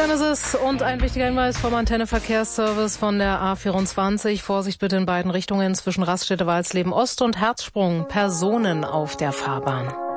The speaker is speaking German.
10 ist es und ein wichtiger Hinweis vom Antenne-Verkehrsservice von der A24. Vorsicht bitte in beiden Richtungen zwischen Raststätte Walsleben Ost und Herzsprung. Personen auf der Fahrbahn.